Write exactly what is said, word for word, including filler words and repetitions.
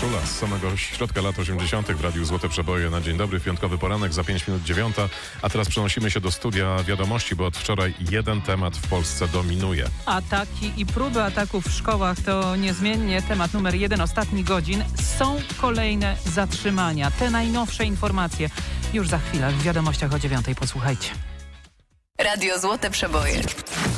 Urszula z samego środka lat osiemdziesiątych w Radiu Złote Przeboje na dzień dobry, piątkowy poranek za pięć minut dziewiąta, a teraz przenosimy się do studia wiadomości, bo od wczoraj jeden temat w Polsce dominuje. Ataki i próby ataków w szkołach to niezmiennie temat numer jeden ostatnich godzin. Są kolejne zatrzymania. Te najnowsze informacje już za chwilę w wiadomościach o dziewiątej. Posłuchajcie. Radio Złote Przeboje.